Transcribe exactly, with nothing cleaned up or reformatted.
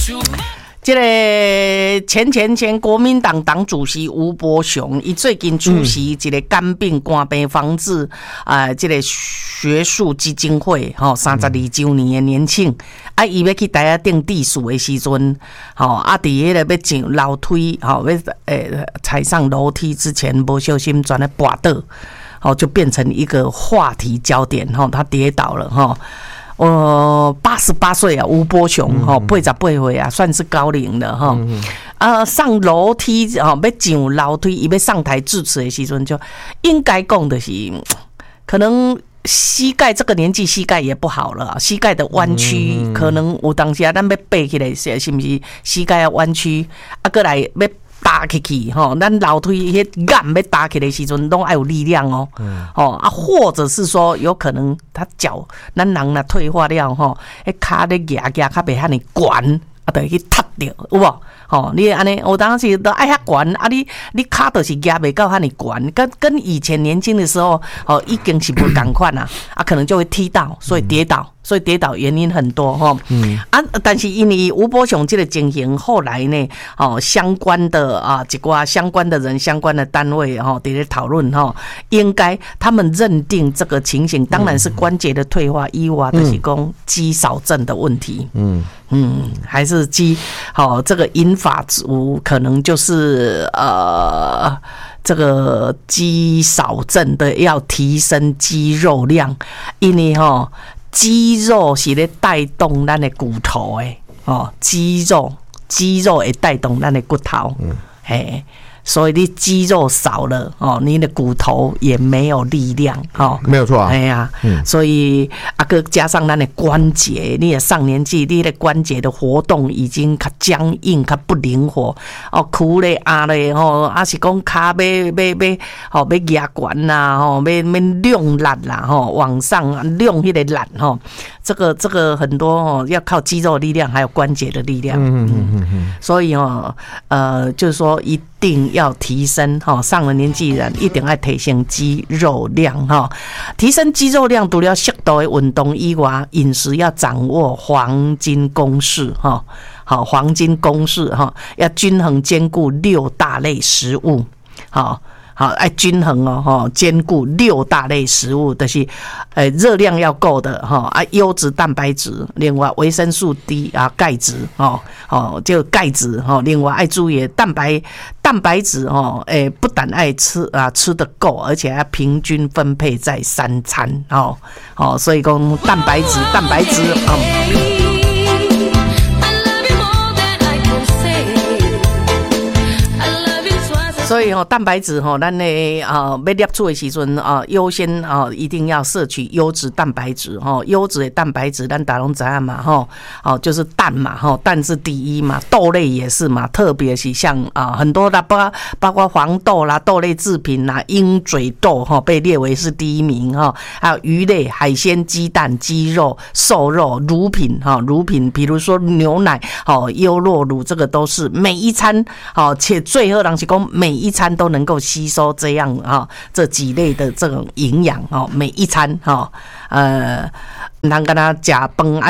这个前前前国民党党主席吴伯雄，伊最近出席一个肝病肝病防治啊、呃，这个学术基金会吼三十二周年的年庆，啊，伊要去台下定地数的时阵，吼啊，伫迄个要上楼梯，吼要诶踩上楼梯之前，无小心转来滑倒，吼就变成一个话题焦点，吼他跌倒了，吼。呃，八十八岁啊，吴伯雄哈，八十八岁啊，算是高龄了哈。啊，上楼梯哈，要上楼梯，伊要上台致辞的时阵，就应该讲的是，可能膝盖这个年纪膝盖也不好了，膝盖的弯曲，可能有当时啊，咱要爬起来是是不是膝盖要弯曲，啊，过来要。搭起去吼，咱楼梯迄杆要搭起来的时阵，拢爱有力量哦。哦啊，或者是说，有可能他脚咱人若退化了吼，迄骹咧夹夹较袂遐尼悬，啊，就去踢着，有无？吼，你安尼，有当时都爱遐悬，啊，你你骹就是夹袂到遐尼悬，跟跟以前年轻的时候，哦，已经是不同款啦，啊，可能就会踢到，所以跌倒。所以跌倒原因很多哈，嗯啊，但是因为吴伯雄这个情形，后来呢，哦，相关的啊，一挂相关的人、相关的单位哈，在讨论哈，应该他们认定这个情形，当然是关节的退化，以外就是讲肌少症的问题，嗯嗯，还是肌好这个银发族可能就是呃。这个肌少症的要提升肌肉量，因为哈肌肉是咧带动咱的骨头诶，哦，肌肉肌肉会带动咱的骨头，嗯，嘿。所以你肌肉少了哦，你的骨头也没有力量哦， 没有错啊。 哎呀，嗯、所以啊，个加上咱的关节，你的上年纪，你的关节的活动已经较僵硬、较不灵活哦，苦咧、压咧吼，啊是讲骹要要要吼要压悬啦，吼要要量力啦，吼往上量迄个力吼，这个这个很多哦，要靠肌肉力量，还有关节的力量。嗯嗯嗯嗯。所以哦，呃，就是说一。一定要提升哈，上了年纪人一定要提升肌肉量哈。提升肌肉量，除了适度的运动以外，饮食要掌握黄金公式哈。好，黄金公式哈，要均衡兼顾六大类食物。好。好，爱均衡哦，哈，兼顾六大类食物，就是呃热量要够的哈，啊优质蛋白质，另外维生素 D 啊钙质哦，哦就钙质哈，另外爱注意蛋白蛋白质哦，诶不但爱吃啊吃得够，而且要平均分配在三餐哦，哦所以讲蛋白质蛋白质嗯。所以哦，蛋白质哈，咱呢啊，要摄取的时阵啊，优先啊，一定要摄取优质蛋白质哈。优质的蛋白质，咱大家知道嘛哈，哦，就是蛋嘛哈，蛋是第一嘛，豆类也是嘛，特别是像啊很多的包包括黄豆啦、豆类制品啦、鹰嘴豆哈，被列为是第一名哈。还有鱼类、海鲜、鸡蛋、鸡肉、瘦肉、乳品哈，乳品比如说牛奶、哦优酪乳，这个都是每一餐好，且最后人是讲每一餐都能够吸收这样啊这几类的这种营养哦，每一餐哈呃，人跟他加饭啊。